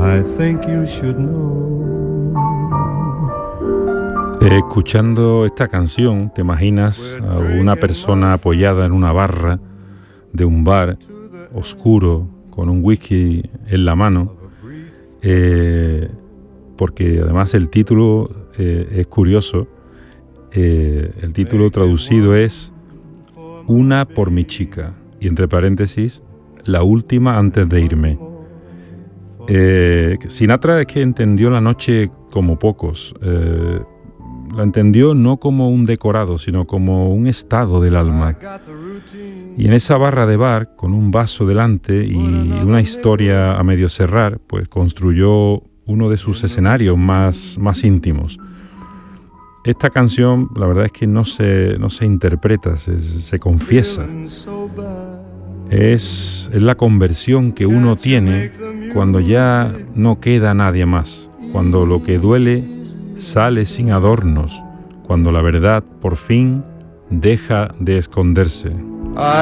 I think you should know. Escuchando esta canción, te imaginas a una persona apoyada en una barra de un bar oscuro con un whisky en la mano, porque además el título es curioso. El título traducido es Una por mi chica, y entre paréntesis, la última antes de irme. Sinatra es que entendió la noche como pocos. La entendió no como un decorado, sino como un estado del alma. Y en esa barra de bar, con un vaso delante y una historia a medio cerrar, pues construyó uno de sus escenarios más íntimos. Esta canción, la verdad es que no se interpreta, se confiesa. Es la conversión que uno tiene cuando ya no queda nadie más, cuando lo que duele sale sin adornos, cuando la verdad por fin deja de esconderse.